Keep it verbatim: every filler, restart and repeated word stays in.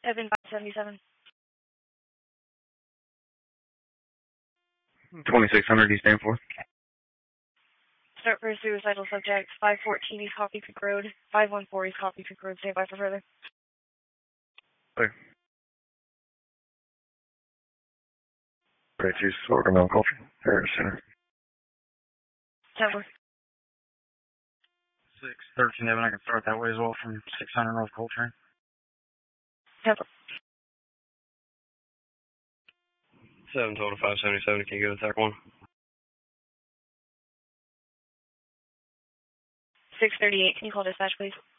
Evan five seventy-seven. twenty-six hundred, you stand for? Start for suicidal subject. five fourteen East Coffee Creek Road. five one four East Coffee Creek Road. Stand by for further. Clear. Right, you Sorghum on Culture. Area Center. Temple. six thirteen, Evan, I can start that way as well from six hundred North Coltrane. Temple. seven total five seventy-seven, can you go attack one? six thirty-eight, can you call dispatch, please?